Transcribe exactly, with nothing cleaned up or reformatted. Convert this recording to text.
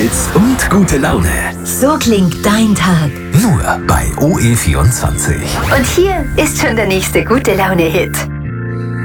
Hits und gute Laune. So klingt dein Tag. Nur bei O E vierundzwanzig. Und hier ist schon der nächste gute Laune-Hit.